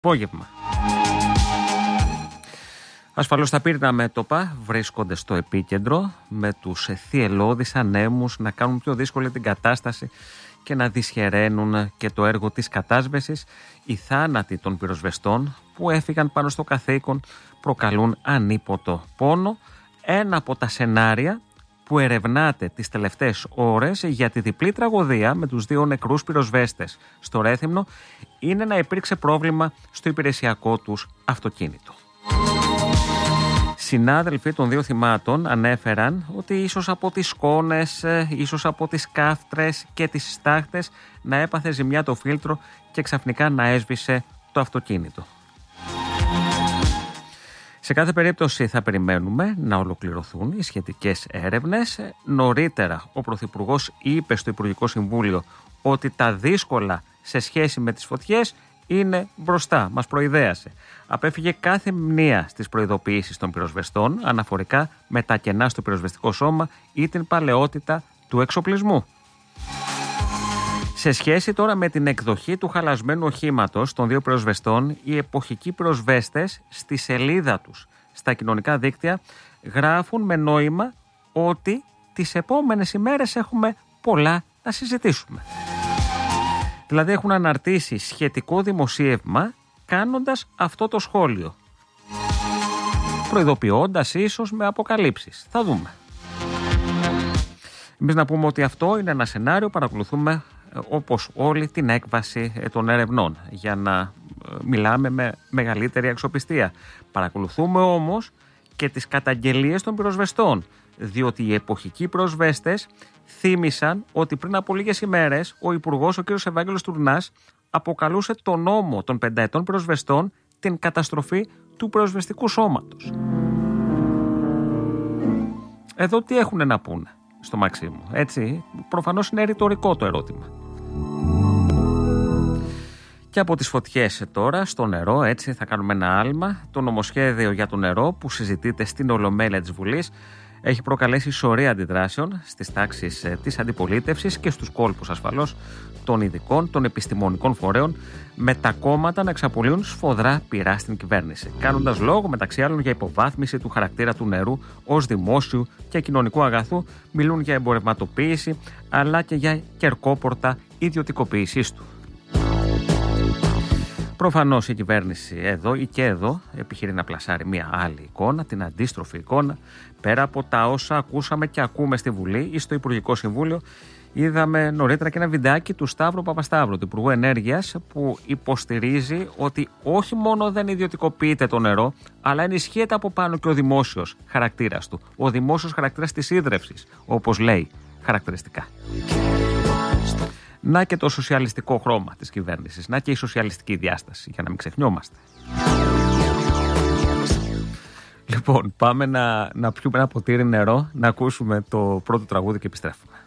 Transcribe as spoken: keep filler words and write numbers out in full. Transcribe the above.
Απόγευμα. Ασφαλώς τα πύρνα μέτωπα βρίσκονται στο επίκεντρο, με τους θυελλώδεις ανέμους να κάνουν πιο δύσκολη την κατάσταση και να δυσχεραίνουν και το έργο της κατάσβεσης. Οι θάνατοι των πυροσβεστών που έφυγαν πάνω στο καθήκον προκαλούν ανίποτο πόνο. Ένα από τα σενάρια που ερευνάται τις τελευταίες ώρες για τη διπλή τραγωδία με τους δύο νεκρούς πυροσβέστες στο Ρέθυμνο είναι να υπήρξε πρόβλημα στο υπηρεσιακό τους αυτοκίνητο. Συνάδελφοι των δύο θυμάτων ανέφεραν ότι ίσως από τις σκόνες, ίσως από τις κάφτρες και τις στάχτες να έπαθε ζημιά το φίλτρο και ξαφνικά να έσβησε το αυτοκίνητο. Σε κάθε περίπτωση θα περιμένουμε να ολοκληρωθούν οι σχετικές έρευνες. Νωρίτερα ο Πρωθυπουργός είπε στο Υπουργικό Συμβούλιο ότι τα δύσκολα σε σχέση με τις φωτιές είναι μπροστά, μας προειδέασε. Απέφυγε κάθε μνήα στις προειδοποιήσεις των πυροσβεστών αναφορικά με τα κενά στο πυροσβεστικό σώμα ή την παλαιότητα του εξοπλισμού. Σε σχέση τώρα με την εκδοχή του χαλασμένου οχήματος των δύο πυροσβεστών, οι εποχικοί πυροσβέστες στη σελίδα τους στα κοινωνικά δίκτυα γράφουν με νόημα ότι τις επόμενες ημέρες έχουμε πολλά να συζητήσουμε. Δηλαδή έχουν αναρτήσει σχετικό δημοσίευμα κάνοντας αυτό το σχόλιο, προειδοποιώντας ίσως με αποκαλύψεις. Θα δούμε. Εμείς να πούμε ότι αυτό είναι ένα σενάριο, παρακολουθούμε όπως όλοι την έκβαση των ερευνών για να μιλάμε με μεγαλύτερη αξιοπιστία. Παρακολουθούμε όμως και τις καταγγελίες των πυροσβεστών, διότι οι εποχικοί πυροσβέστες θύμισαν ότι πριν από λίγες ημέρες ο Υπουργός, ο κ. Ευάγγελος Τουρνάς, αποκαλούσε τον νόμο των πενταετών πυροσβεστών την καταστροφή του πυροσβεστικού σώματος. Εδώ τι έχουν να πούνε στο Μαξίμου, έτσι, προφανώς είναι ρητορικό το ερώτημα. Και από τις φωτιές τώρα στο νερό, έτσι θα κάνουμε ένα άλμα. Το νομοσχέδιο για το νερό που συζητείται στην Ολομέλεια της Βουλής έχει προκαλέσει σωρία αντιδράσεων στις τάξεις της αντιπολίτευσης και στους κόλπους ασφαλώς των ειδικών, των επιστημονικών φορέων, με τα κόμματα να εξαπολύουν σφοδρά πειρά στην κυβέρνηση, κάνοντας λόγο μεταξύ άλλων για υποβάθμιση του χαρακτήρα του νερού ως δημόσιου και κοινωνικού αγαθού, μιλούν για εμπορευματοποίηση αλλά και για κερκόπορτα ιδιωτικοποίησής του. Προφανώς η κυβέρνηση εδώ ή και εδώ επιχειρεί να πλασάρει μια άλλη εικόνα, την αντίστροφη εικόνα, πέρα από τα όσα ακούσαμε και ακούμε στη Βουλή ή στο Υπουργικό Συμβούλιο. Είδαμε νωρίτερα και ένα βιντεάκι του Σταύρου Παπασταύρου, του Υπουργού Ενέργειας, που υποστηρίζει ότι όχι μόνο δεν ιδιωτικοποιείται το νερό, αλλά ενισχύεται από πάνω και ο δημόσιος χαρακτήρας του. Ο δημόσιος χαρακτήρας της ίδρευσης, όπως λέει χαρακτηριστικά. Να και το σοσιαλιστικό χρώμα της κυβέρνησης, να και η σοσιαλιστική διάσταση, για να μην ξεχνιόμαστε. Λοιπόν, πάμε να, να πιούμε ένα ποτήρι νερό, να ακούσουμε το πρώτο τραγούδι και επιστρέφουμε.